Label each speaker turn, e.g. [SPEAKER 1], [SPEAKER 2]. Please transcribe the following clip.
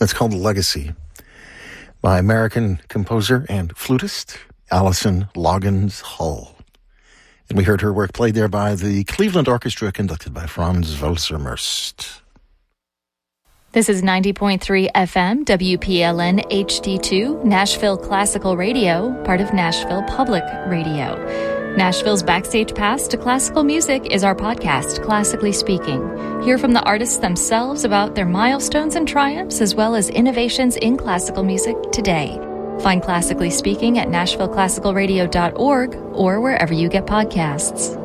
[SPEAKER 1] That's called Legacy by American composer and flutist Alison Loggins Hull. And we heard her work played there by the Cleveland Orchestra conducted by Franz Welser-Möst.
[SPEAKER 2] This is 90.3 FM, WPLN HD2, Nashville Classical Radio, part of Nashville Public Radio. Nashville's Backstage Pass to Classical Music is our podcast, Classically Speaking. Hear from the artists themselves about their milestones and triumphs, as well as innovations in classical music today. Find Classically Speaking at NashvilleClassicalRadio.org or wherever you get podcasts.